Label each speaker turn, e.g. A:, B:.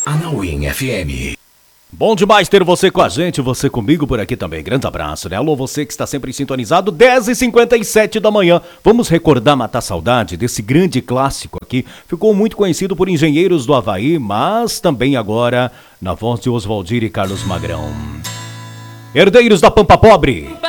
A: Anauim FM.
B: Bom demais ter você com a gente, você comigo por aqui também. Grande abraço, né? Alô, você que está sempre sintonizado, 10h57 da manhã. Vamos recordar, matar saudade desse grande clássico aqui. Ficou muito conhecido por Engenheiros do Havaí, mas também agora na voz de Oswaldir e Carlos Magrão. Herdeiros da Pampa Pobre.